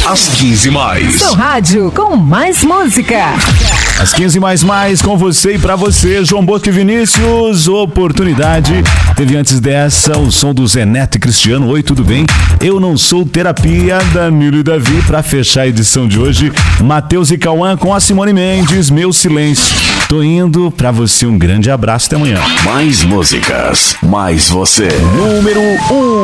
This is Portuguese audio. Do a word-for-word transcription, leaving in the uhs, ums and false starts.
Às quinze mais. Seu rádio com mais música. Às quinze mais mais com você e pra você, João Bosco e Vinícius. Oportunidade. Teve antes dessa o som do Zé Neto e Cristiano. Oi, tudo bem? Eu não sou terapia, Danilo e Davi. Pra fechar a edição de hoje, Matheus e Cauã com a Simone Mendes, Meu Silêncio. Tô indo, pra você um grande abraço, até amanhã. Mais músicas, mais você. Número um.